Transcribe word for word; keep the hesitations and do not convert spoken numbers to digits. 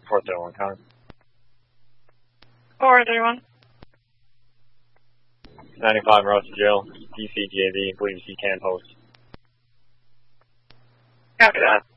four three one, Connor. four three one. ninety-five Rosa Jill, D C G A V, believe you can post. Copy that.